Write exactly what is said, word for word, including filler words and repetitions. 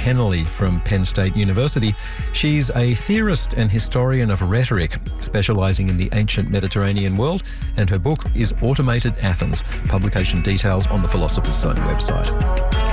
Kennelly from Penn State University. She's a theorist and historian of rhetoric, specialising in the ancient Mediterranean world, and her book is Automated Athens. Publication details on the Philosopher's Zone website.